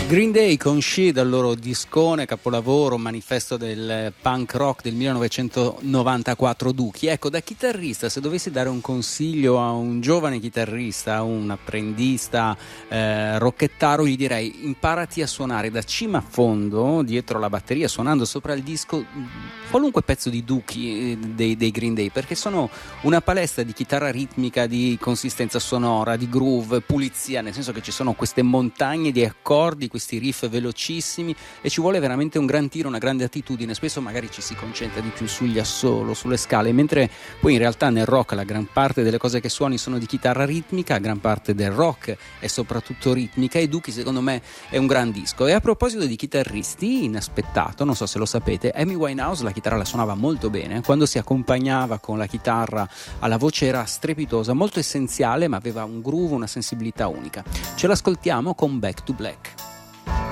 Green Day con She, dal loro discone capolavoro, manifesto del punk rock del 1994, Dookie. Ecco, da chitarrista, se dovessi dare un consiglio a un giovane chitarrista, a un apprendista rockettaro, gli direi: imparati a suonare da cima a fondo dietro la batteria, suonando sopra il disco qualunque pezzo di Dookie dei Green Day, perché sono una palestra di chitarra ritmica, di consistenza sonora, di groove, pulizia, nel senso che ci sono queste montagne di accordi, questi riff velocissimi, e ci vuole veramente un gran tiro, una grande attitudine. Spesso magari ci si concentra di più sugli assolo, sulle scale, mentre poi in realtà nel rock la gran parte delle cose che suoni sono di chitarra ritmica, gran parte del rock è soprattutto ritmica, e Dookie secondo me è un gran disco. E a proposito di chitarristi, inaspettato, non so se lo sapete, Amy Winehouse la chitarra la suonava molto bene, quando si accompagnava con la chitarra alla voce era strepitosa, molto essenziale, ma aveva un groove, una sensibilità unica. Ce l'ascoltiamo con Back to Black.